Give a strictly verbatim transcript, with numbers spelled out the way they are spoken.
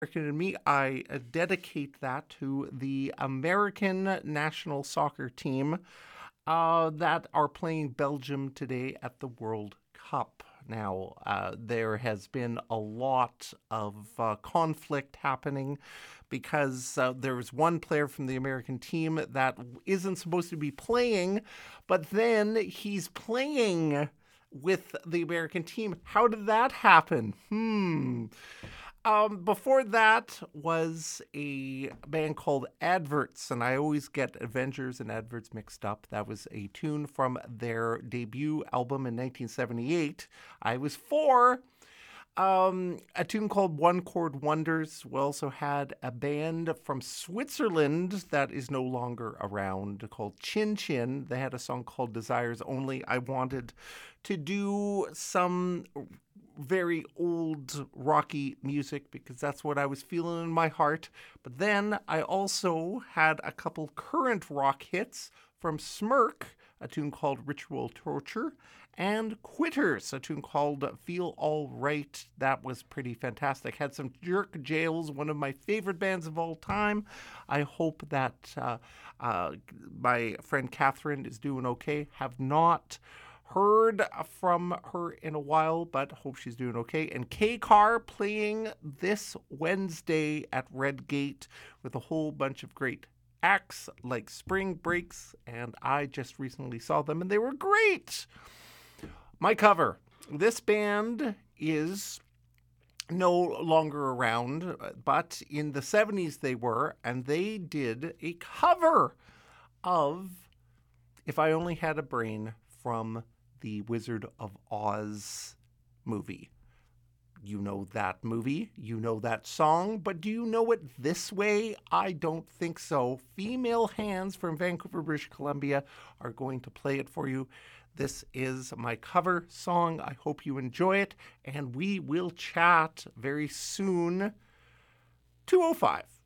American and me, I uh, dedicate that to the American national soccer team uh, that are playing Belgium today at the World Cup. Now, uh, there has been a lot of uh, conflict happening because uh, there was one player from the American team that isn't supposed to be playing, but then he's playing with the American team. How did that happen? Hmm. Um, before that was a band called Adverts, and I always get Avengers and Adverts mixed up. That was a tune from their debut album in nineteen seventy-eight. I was four. Um, a tune called One Chord Wonders. We also had a band from Switzerland that is no longer around called Chin Chin. They had a song called Desires Only. I wanted to do some very old rocky music because that's what I was feeling in my heart. But then I also had a couple current rock hits from Smirk, a tune called Ritual Torture, and Quitters, a tune called Feel All Right. That was pretty fantastic. Had some Jerk Jails, one of my favorite bands of all time. I hope that uh, uh, my friend Catherine is doing okay. Have not heard from her in a while, but hope she's doing okay. And K-Car playing this Wednesday at Red Gate with a whole bunch of great acts like Spring Breaks, and I just recently saw them and they were great. My cover. This band is no longer around, but in the seventies they were, and they did a cover of If I Only Had a Brain from the Wizard of Oz movie. You know that movie, you know that song, but do you know it this way? I don't think so. Female Hands from Vancouver, British Columbia are going to play it for you. This is my cover song. I hope you enjoy it, and we will chat very soon. two oh five